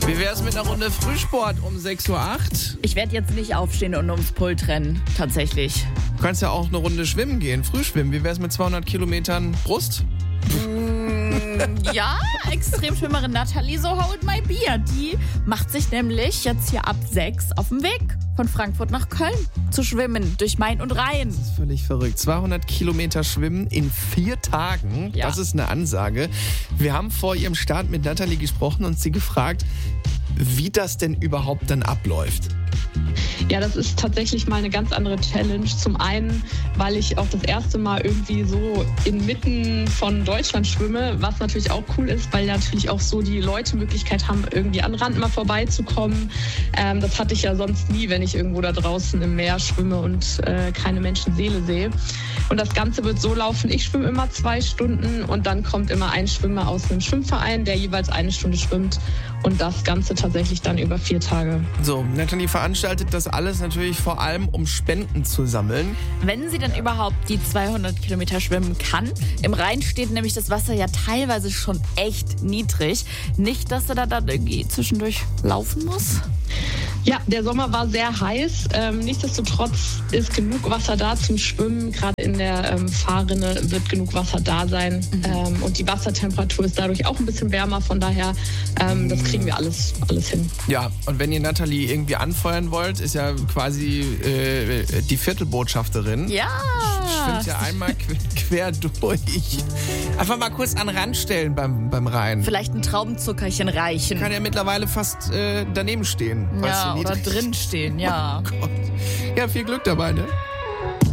Wie wär's mit einer Runde Frühsport um 6.08 Uhr? Ich werde jetzt nicht aufstehen und ums Pult rennen, tatsächlich. Du kannst ja auch eine Runde schwimmen gehen, Frühschwimmen. Wie wär's mit 200 Kilometern Brust? Ja, Extremschwimmerin Nathalie, so hold my beer. Die macht sich nämlich jetzt hier ab 6 auf den Weg von Frankfurt nach Köln zu schwimmen durch Main und Rhein. Das ist völlig verrückt. 200 Kilometer schwimmen in 4 Tagen. Ja. Das ist eine Ansage. Wir haben vor ihrem Start mit Nathalie gesprochen und sie gefragt, wie das denn überhaupt dann abläuft. Ja, das ist tatsächlich mal eine ganz andere Challenge. Zum einen, weil ich auch das erste Mal irgendwie so inmitten von Deutschland schwimme, was natürlich auch cool ist, weil natürlich auch so die Leute Möglichkeit haben, irgendwie an Rand mal vorbeizukommen. Das hatte ich ja sonst nie, wenn ich irgendwo da draußen im Meer schwimme und keine Menschenseele sehe. Und das Ganze wird so laufen, ich schwimme immer 2 Stunden und dann kommt immer ein Schwimmer aus einem Schwimmverein, der jeweils 1 Stunde schwimmt und das Ganze tatsächlich dann über 4 Tage. So, Nathalie veranstaltet das alles natürlich vor allem, um Spenden zu sammeln. Wenn sie denn überhaupt die 200 Kilometer schwimmen kann. Im Rhein steht nämlich das Wasser ja teilweise schon echt niedrig. Nicht, dass sie da dann irgendwie zwischendurch laufen muss? Ja, der Sommer war sehr heiß. Nichtsdestotrotz ist genug Wasser da zum Schwimmen. Gerade in der Fahrrinne wird genug Wasser da sein. Und die Wassertemperatur ist dadurch auch ein bisschen wärmer. Von daher, das kriegen wir alles hin. Ja, und wenn ihr Nathalie irgendwie anfeuern wollt, ist ja quasi die Viertelbotschafterin. Ja. Schwimmt ja einmal quer durch. Einfach mal kurz an den Rand stellen beim Rhein. Vielleicht ein Traubenzuckerchen reichen. Kann ja mittlerweile fast daneben stehen. Ja, oder drin stehen, ja. Oh Gott. Ja, viel Glück dabei, ne?